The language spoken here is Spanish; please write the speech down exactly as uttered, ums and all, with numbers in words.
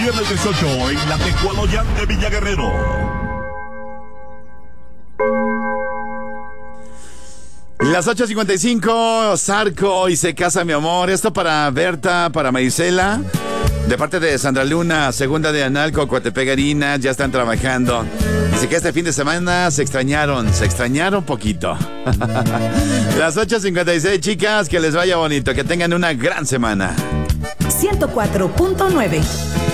Viernes dieciocho en la Tecualoyán de Villa Guerrero. Las ocho cincuenta y cinco, Zarco y se casa mi amor. Esto para Berta, para Marisela, de parte de Sandra Luna, segunda de Analco, Coatepec Harina, ya están trabajando. Así que este fin de semana se extrañaron, se extrañaron poquito. Las ocho cincuenta y seis, chicas, que les vaya bonito, que tengan una gran semana. ciento cuatro punto nueve